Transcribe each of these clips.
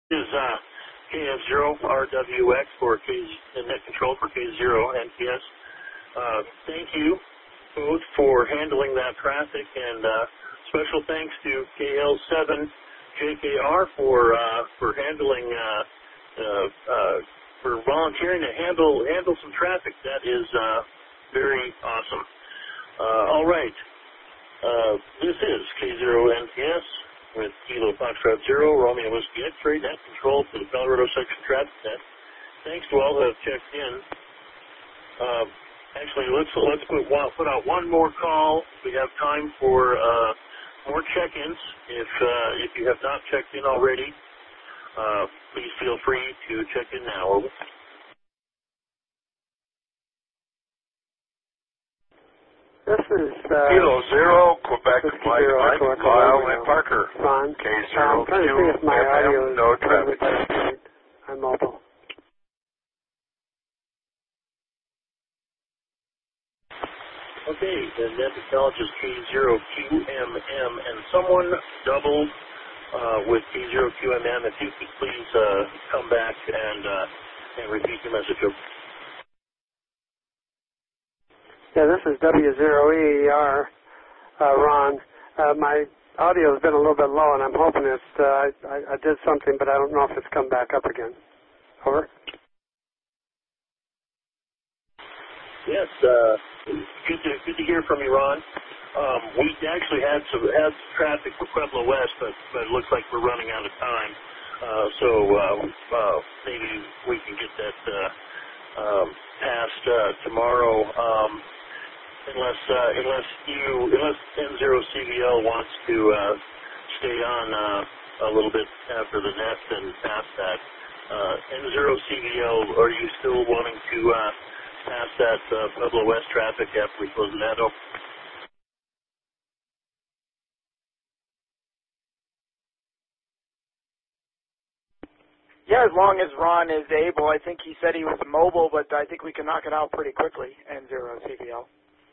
This is KF0RWX for net control for K0 NPS. Thank you both for handling that traffic, and special thanks to KL7JKR for handling for volunteering to handle some traffic. That is very awesome. All right, this is K0 NPS with Kilo Foxtrot 0, Romeo Whiskey X-ray, net control for the Colorado section traffic net. Thanks to all who have checked in. Actually, let's put out one more call. We have time for more check-ins. If you have not checked in already, please feel free to check in now. Over. This is Kilo 0, Quebec, Mike, Lyle, and Parker. Ron. K0, I'm trying to see if my audio is no traffic. I'm mobile. Okay, the net technologist K0QMM, and someone doubled with K0QMM. If you could please come back and repeat your message. Yeah, this is W0EER, Ron. My audio has been a little bit low, and I'm hoping it's, I did something, but I don't know if it's come back up again. Over. Yes, good to hear from you, Ron. We actually had some traffic for Pueblo West, but it looks like we're running out of time. So maybe we can get that passed tomorrow. Unless N0CVL wants to stay on a little bit after the net and pass that. N0CVL, are you still wanting to pass that Pueblo West traffic after we close the net open? Yeah, as long as Ron is able. I think he said he was mobile, but I think we can knock it out pretty quickly, N0CVL.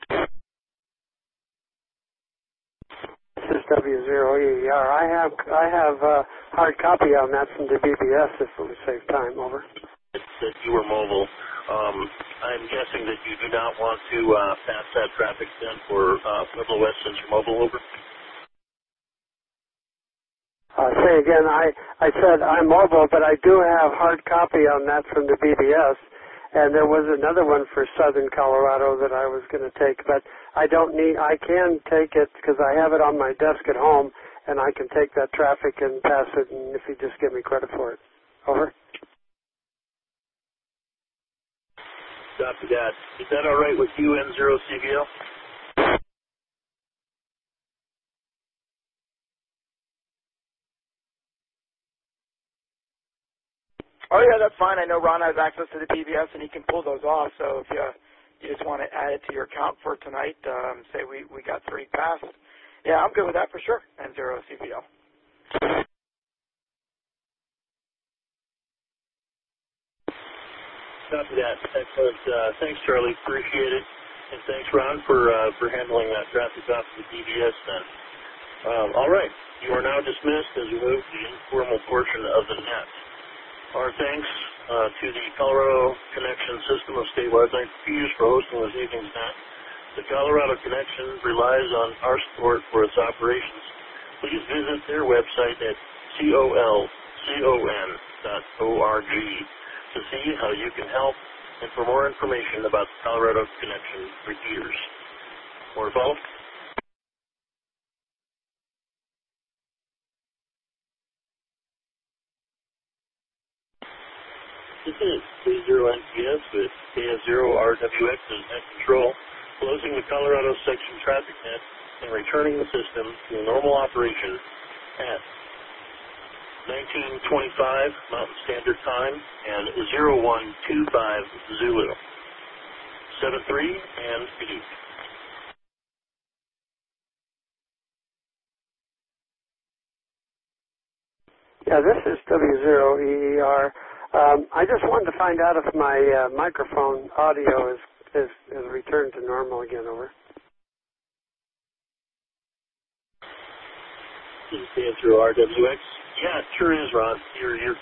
This is W0EER. I have a hard copy on that from the BBS if it would save time. Over. That you were mobile. I'm guessing that you do not want to pass that traffic then for Pueblo West since you're mobile. Over. Say again, I said I'm mobile, but I do have hard copy on that from the BBS, and there was another one for Southern Colorado that I was going to take, but I can take it because I have it on my desk at home, and I can take that traffic and pass it, and if you just give me credit for it. Over. Copy that. Is that all right with you, N0CVL? Oh, yeah, that's fine. I know Ron has access to the PBS, and he can pull those off. So if you just want to add it to your count for tonight, say we got 3 passed. Yeah, I'm good with that for sure, N0CVL. Copy that. Excellent. Thanks, Charlie. Appreciate it. And thanks, Ron, for handling that traffic off of the PBS then. All right. You are now dismissed as we move to the informal portion of the net. Our thanks to the Colorado Connection System of State Wildlife Refuge for hosting this evening's net. The Colorado Connection relies on our support for its operations. Please visit their website at colcon.org to see how you can help and for more information about the Colorado Connection repeaters. More follow? This is K0NPS with KF0RWX as net control, closing the Colorado section traffic net and returning the system to normal operation at 1925 Mountain Standard Time and 0125 Zulu. 73 and speed. Yeah, this is W0EER. I just wanted to find out if my microphone audio is returned to normal again. Over. K0RWX. Yeah, it sure is, Ron. You're